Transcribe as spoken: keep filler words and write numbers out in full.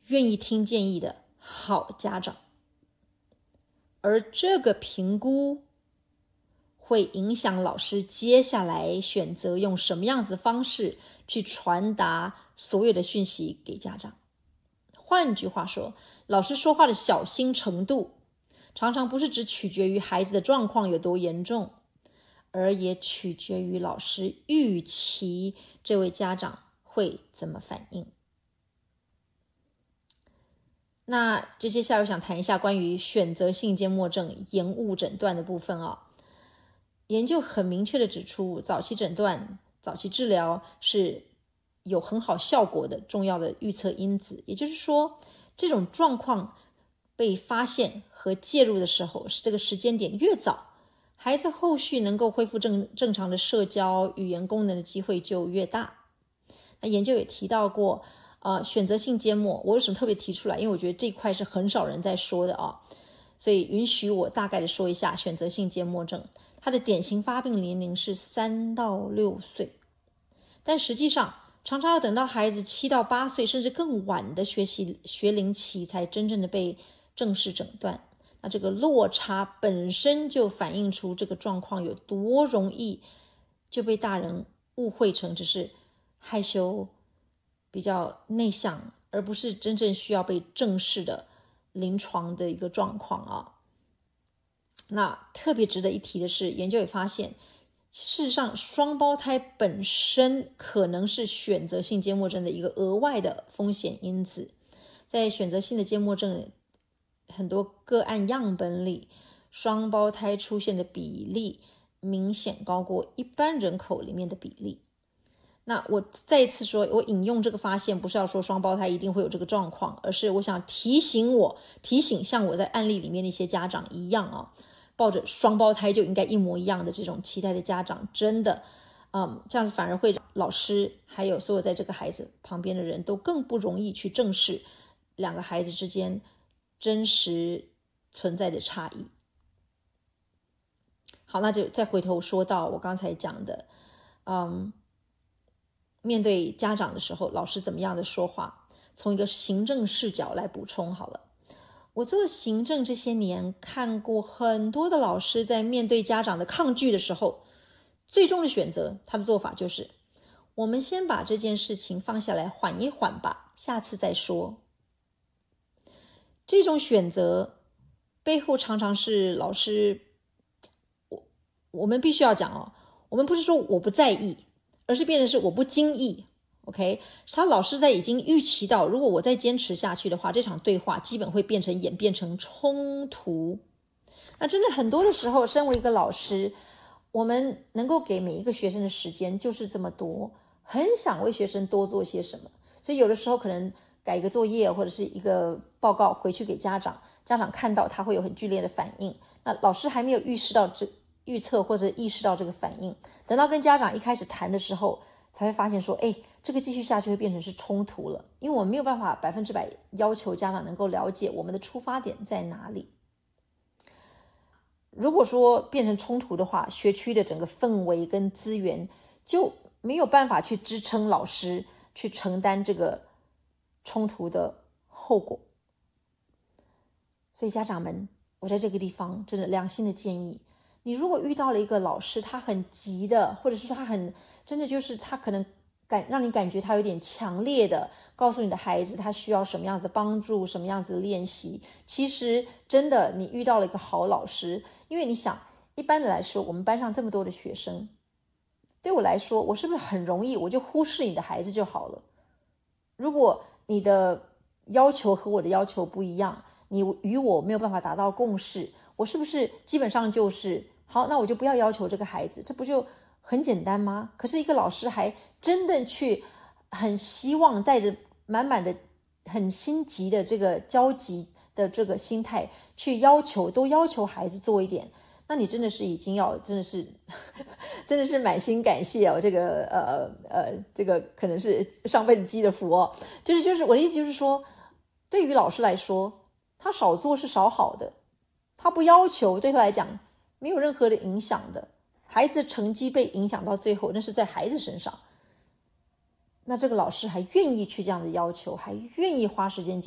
愿意听建议的好家长。而这个评估会影响老师接下来选择用什么样子的方式去传达所有的讯息给家长。换句话说，老师说话的小心程度常常不是只取决于孩子的状况有多严重，而也取决于老师预期这位家长会怎么反应。那接下来我想谈一下关于选择性缄默症延误诊断的部分啊。研究很明确的指出，早期诊断、早期治疗是有很好效果的重要的预测因子。也就是说，这种状况被发现和介入的时候，是这个时间点越早，孩子后续能够恢复正正常的社交、语言功能的机会就越大。那研究也提到过，呃，选择性缄默，我为什么特别提出来？因为我觉得这一块是很少人在说的啊，所以允许我大概的说一下选择性缄默症。它的典型发病年龄是三到六岁，但实际上常常要等到孩子七到八岁甚至更晚的学习学龄期才真正的被正式诊断。那这个落差本身就反映出这个状况有多容易就被大人误会成只是害羞、比较内向，而不是真正需要被正视的临床的一个状况啊。那特别值得一提的是，研究也发现，事实上双胞胎本身可能是选择性缄默症的一个额外的风险因子。在选择性的缄默症很多个案样本里，双胞胎出现的比例明显高过一般人口里面的比例。那我再一次说，我引用这个发现不是要说双胞胎一定会有这个状况，而是我想提醒我提醒像我在案例里面那些家长一样啊，抱着双胞胎就应该一模一样的这种期待的家长，真的嗯，这样子反而会让老师还有所有在这个孩子旁边的人都更不容易去正视两个孩子之间真实存在的差异。好，那就再回头说到我刚才讲的嗯，面对家长的时候老师怎么样的说话，从一个行政视角来补充好了。我做行政这些年，看过很多的老师在面对家长的抗拒的时候，最终的选择，他的做法就是我们先把这件事情放下来缓一缓吧，下次再说。这种选择背后常常是老师，我我们必须要讲哦，我们不是说我不在意，而是变成是我不经意。OK， 他老师在已经预期到，如果我再坚持下去的话，这场对话基本会变成演变成冲突。那真的很多的时候，身为一个老师，我们能够给每一个学生的时间就是这么多，很想为学生多做些什么，所以有的时候可能改一个作业或者是一个报告回去给家长，家长看到他会有很剧烈的反应，那老师还没有预示到这预测或者意识到这个反应，等到跟家长一开始谈的时候，才会发现说，哎，这个继续下去会变成是冲突了，因为我们没有办法百分之百要求家长能够了解我们的出发点在哪里。如果说变成冲突的话，学区的整个氛围跟资源就没有办法去支撑老师去承担这个冲突的后果。所以家长们，我在这个地方真的良心的建议，你如果遇到了一个老师他很急的，或者是说他很真的就是他可能感让你感觉他有点强烈的告诉你的孩子他需要什么样子的帮助，什么样子的练习，其实真的你遇到了一个好老师。因为你想一般的来说，我们班上这么多的学生，对我来说我是不是很容易我就忽视你的孩子就好了？如果你的要求和我的要求不一样，你与我没有办法达到共识，我是不是基本上就是好，那我就不要要求这个孩子，这不就很简单吗？可是一个老师还真的去很希望带着满满的很心急的这个焦急的这个心态去要求，都要求孩子做一点，那你真的是已经要真的是真的是满心感谢哦，这个呃呃这个可能是上辈子积的福哦。就是就是我的意思就是说，对于老师来说，他少做是少好的，他不要求对他来讲没有任何的影响的，孩子的成绩被影响到最后那是在孩子身上，那这个老师还愿意去这样的要求，还愿意花时间